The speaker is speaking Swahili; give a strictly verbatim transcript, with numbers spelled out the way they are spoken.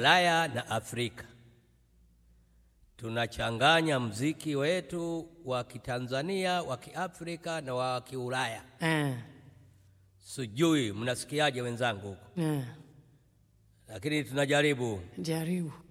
Ulaya na Afrika. Tunachanganya mziki wetu wa Kitanzania, wa Kiafrika na wa Kiulaya. Eh. Sijui mnasikiaje wenzangu huko? Eh. Lakini tunajaribu. Jaribu.